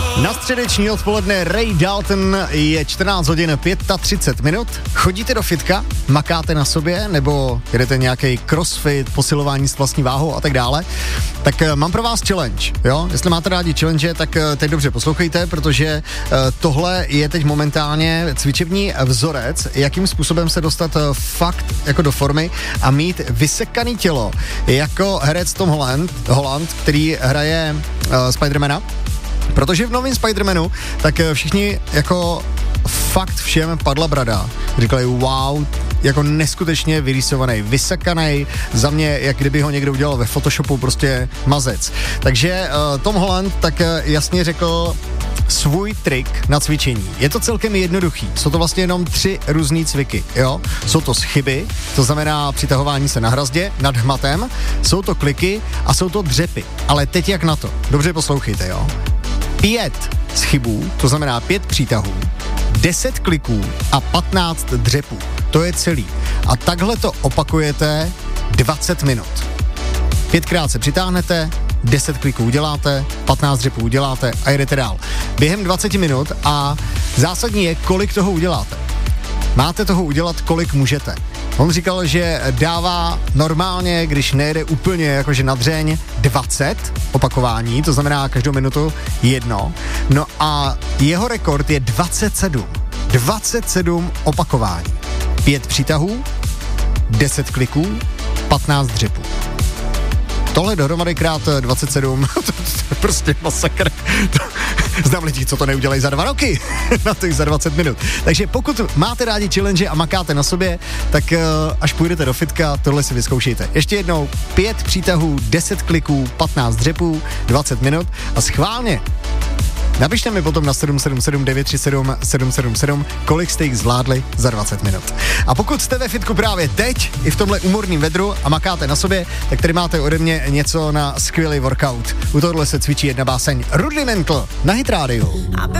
Na středeční odpoledne Ray Dalton, je 14 hodin 35 minut. Chodíte do fitka, makáte na sobě, nebo jedete nějaký crossfit, posilování s vlastní váhou a tak dále, tak mám pro vás challenge, jo? Jestli máte rádi challenge, tak teď dobře poslouchejte, protože tohle je teď momentálně cvičební vzorec, jakým způsobem se dostat fakt jako do formy a mít vysekaný tělo, jako herec Tom Holland, který hraje Spidermana. Protože v novém Spidermanu, tak všichni jako fakt všem padla brada. Říkali, wow, jako neskutečně vyrýsovaný, vysekaný, za mě, jak kdyby ho někdo udělal ve Photoshopu, prostě mazec. Takže Tom Holland tak jasně řekl svůj trik na cvičení. Je to celkem jednoduchý. Jsou to vlastně jenom 3 různý cviky, jo? Jsou to schyby, to znamená přitahování se na hrazdě nad hmatem, jsou to kliky a jsou to dřepy. Ale teď jak na to? Dobře poslouchejte, jo? 5 schybů, to znamená 5 přítahů, 10 kliků a 15 dřepů. To je celý. A takhle to opakujete 20 minut. 5krát se přitáhnete, 10 kliků uděláte, 15 dřepů uděláte a jedete dál. Během 20 minut a zásadní je, kolik toho uděláte. Máte toho udělat, kolik můžete. On říkal, že dává normálně, když nejede úplně jakože na dřeň, 20 opakování, to znamená každou minutu 1. No a jeho rekord je 27. 27 opakování. 5 přítahů, 10 kliků, 15 dřepů. Tohle dohromady krát 27, to je prostě masakr. Znám lidí, co to neudělají za 2 roky, na to za 20 minut. Takže pokud máte rádi challenge a makáte na sobě, tak až půjdete do fitka, tohle si vyzkoušejte. Ještě jednou 5 přítahů, 10 kliků, 15 dřepů, 20 minut a schválně napište mi potom na 777 937 777, kolik jste jich zvládli za 20 minut. A pokud jste ve fitku právě teď, i v tomhle umorným vedru a makáte na sobě, tak tady máte ode mě něco na skvělý workout. U tohohle se cvičí jedna báseň Rudimental na Hit Radio.